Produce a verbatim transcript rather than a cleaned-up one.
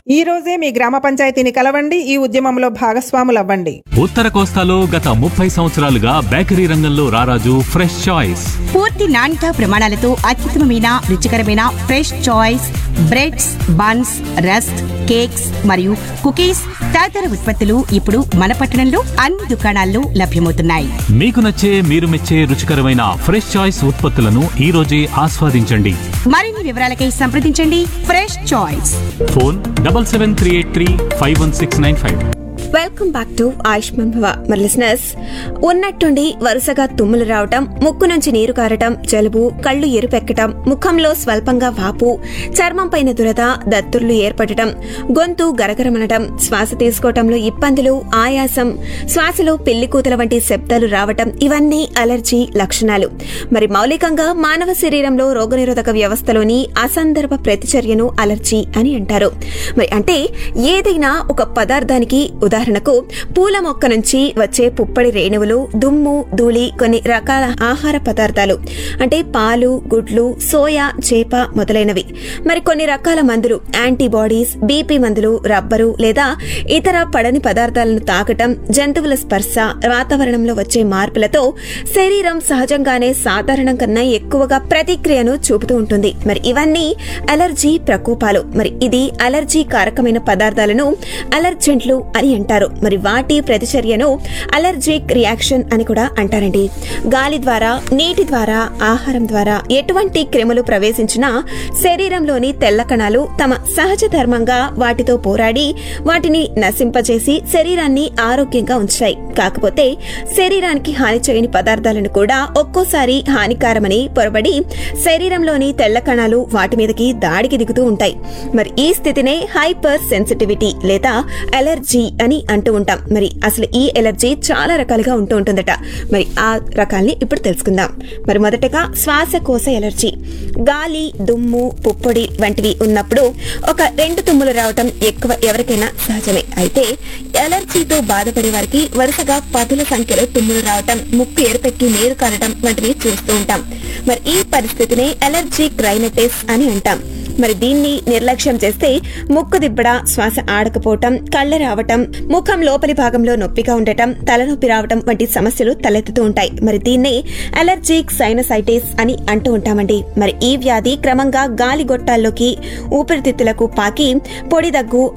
ఈ రోజే మీ గ్రామ పంచాయతీని కలవండి, ఈ ఉద్యమంలో భాగస్వాములవ్వండి. ఉత్తర కోస్తాలో గత ముప్పై సంవత్సరాలుగా బేకరీ రంగంలో రారాజు ఫ్రెష్ చాయిస్. పూర్తి నాణ్యత ప్రమాణాలతో అత్యుత్తమమైన రుచికరమైన fresh choice breads, buns, rusk, cakes మరియు కుకీస్ తదితర ఉత్పత్తులు ఇప్పుడు మన పట్టణంలో అన్ని దుకాణాల్లో లభ్యమవుతున్నాయి. మీకు నచ్చే మీరు మెచ్చే రుచికరమైన ఫ్రెష్ చాయిస్ ఉత్పత్తులను ఈ రోజే ఆస్వాదించండి. మరిన్ని వివరాలకై సంప్రదించండి fresh choice. Phone double seven three eight three five one six nine five. Welcome back to Ayushman భవ. మరి లిసనర్స్, ఉన్నట్టుండి వరుసగా తుమ్ములు రావటం, ముక్కు నుంచి నీరు కారటం, జలుబు, కళ్లు ఎరుపెక్కటం, ముఖంలో స్వల్పంగా వాపు, చర్మం పైన దురద, దద్దుర్లు ఏర్పడటం, గొంతు గరగరమనటం, శ్వాస తీసుకోవటంలో ఇబ్బందులు, ఆయాసం, శ్వాసలో పెళ్లి కూతల వంటి శబ్దాలు రావటం, ఇవన్నీ అలర్జీ లక్షణాలు. మరి మౌలికంగా మానవ శరీరంలో రోగనిరోధక వ్యవస్థలోని అసందర్భ ప్రతిచర్యను అలర్జీ అని అంటారు. మరి అంటే ఏదైనా ఒక పదార్థానికి, ఉదాహరణకు పూల మొక్క నుంచి వచ్చే పుప్పడి రేణువులు, దుమ్ము, ధూళి, కొన్ని రకాల ఆహార పదార్థాలు అంటే పాలు, గుడ్లు, సోయా, చేప మొదలైనవి, మరి కొన్ని రకాల మందులు, యాంటీబాడీస్, బీపీ మందులు, రబ్బరు లేదా ఇతర పడని పదార్థాలను తాకటం, జంతువుల స్పర్శ, వాతావరణంలో వచ్చే మార్పులతో శరీరం సహజంగానే సాధారణం కన్నా ఎక్కువగా ప్రతిక్రియను చూపుతూ ఉంటుంది. మరి ఇవన్నీ అలర్జీ ప్రకోపాలు. మరి ఇది అలర్జీ కారకమైన పదార్థాలను అలర్జెంట్లు అని అంటారు. మరి వాటి ప్రతిచర్యను అలర్జిక్ రియాక్షన్ అని కూడా అంటారండి. గాలి ద్వారా, నీటి ద్వారా, ఆహారం ద్వారా ఎటువంటి క్రిములు ప్రవేశించినా శరీరంలోని తెల్ల కణాలు తమ సహజ ధర్మంగా వాటితో పోరాడి వాటిని నశింపజేసి శరీరాన్ని ఆరోగ్యంగా ఉంచుతాయి. కాకపోతే శరీరానికి హాని చేయని పదార్థాలను కూడా ఒక్కోసారి హానికారమని పొరబడి శరీరంలోని తెల్ల కణాలు వాటి మీదకి దాడికి దిగుతూ ఉంటాయి. మరి ఈ స్థితినే హైపర్ సెన్సిటివిటీ లేదా అలర్జీ అని అంటూ ఉంటాం. మరి అసలు ఈ ఎలర్జీ చాలా రకాలుగా ఉంటూ ఉంటుందట. మరి ఆ రకాల్ని ఇప్పుడు తెలుసుకుందాం. మరి మొదటగా శ్వాసకోశ ఎలర్జీ. గాలి, దుమ్ము, పుప్పొడి వంటివి ఉన్నప్పుడు ఒక రెండు తుమ్ములు రావటం ఎక్కువ ఎవరికైనా సహజమే. అయితే ఎలర్జీతో బాధపడే వారికి వరుసగా పదుల సంఖ్యలో తుమ్ములు రావటం, ముక్కు ఎరుపెక్కి నీరు కారటం వంటివి చూస్తూ ఉంటాం. మరి ఈ పరిస్థితిని అలర్జిక్ రైనైటిస్ అని అంటాం. మరి దీన్ని నిర్లక్ష్యం చేస్తే ముక్కు దిబ్బడ, శ్వాస ఆడకపోవటం, కళ్ళ రావటం, ముఖం లోపలి భాగంలో నొప్పిగా ఉండటం, తలనొప్పి రావటం వంటి సమస్యలు తలెత్తుతూ ఉంటాయి. మరి దీన్ని అలర్జిక్ సైనసైటిస్ అని అంటూ ఉంటామండి. మరి ఈ వ్యాధి క్రమంగా గాలి గొట్టాల్లోకి, ఊపిరితిత్తులకు పాకి పొడి దగ్గు,